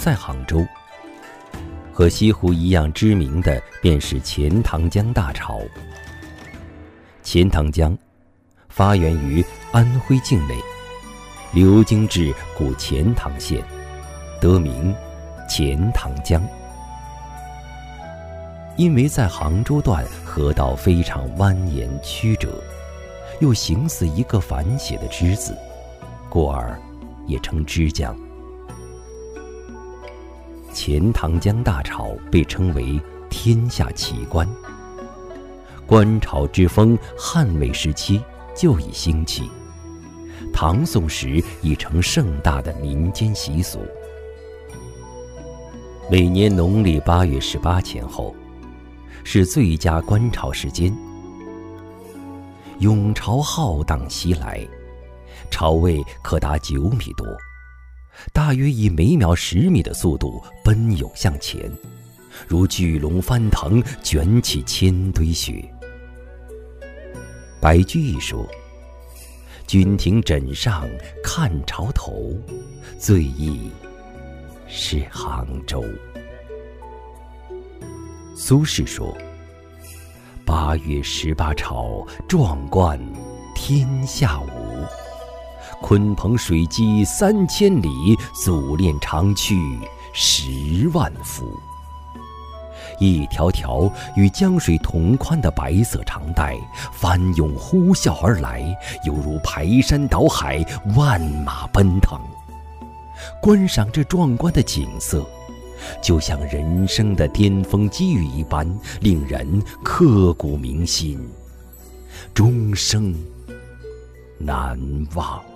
在杭州。和西湖一样知名的便是钱塘江大潮。钱塘江发源于安徽境内，流经至古钱塘县，得名钱塘江。因为在杭州段河道非常蜿蜒曲折，又形似一个反写的之字，故而也称之江。钱塘江大潮被称为天下奇观，观潮之风汉魏时期就已兴起，唐宋时已成盛大的民间习俗。每年农历8月18前后是最佳观潮时间，涌潮浩荡袭来，潮位可达9米多，大约以每秒10米的速度奔涌向前，如巨龙翻腾，卷起千堆雪。白居易说：“君庭枕上看潮头，最忆是杭州。”苏轼说：“8月18潮，壮观天下无。鲲鹏水击3000里，祖练长驱10万伏。”一条条与江水同宽的白色长带翻涌呼啸而来，犹如排山倒海，万马奔腾。观赏这壮观的景色，就像人生的巅峰机遇一般，令人刻骨铭心，终生难忘。